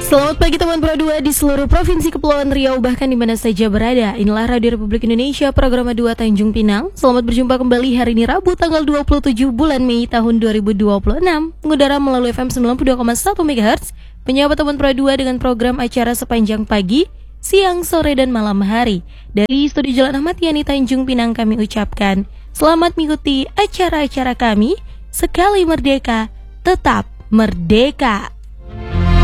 Selamat pagi teman Pro 2 di seluruh provinsi Kepulauan Riau bahkan di mana saja berada. Inilah Radio Republik Indonesia program 2 Tanjung Pinang. Selamat berjumpa kembali hari ini Rabu tanggal 27 bulan Mei tahun 2026. Mengudara melalui FM 92,1 MHz. Menyapa teman Pro 2 dengan program acara sepanjang pagi, siang, sore dan malam hari. Dari Studio Jalan Ahmad Yani Tanjung Pinang kami ucapkan selamat mengikuti acara-acara kami. Sekali merdeka, tetap merdeka.